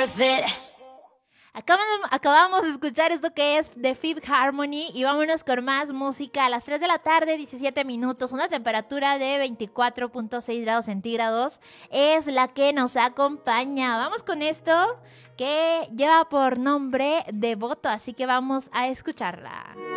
worth it. Acabamos de escuchar esto que es The Fifth Harmony y vámonos con más música a las 3 de la tarde, 17 minutos, una temperatura de 24.6 grados centígrados es la que nos acompaña. Vamos con esto que lleva por nombre Devoto, así que vamos a escucharla.